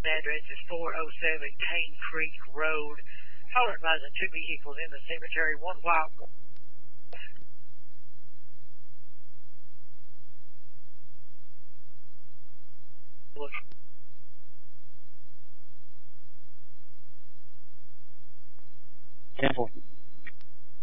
address is 407 Cane Creek Road. Caller advising 2 vehicles in the cemetery, 1 white. Careful.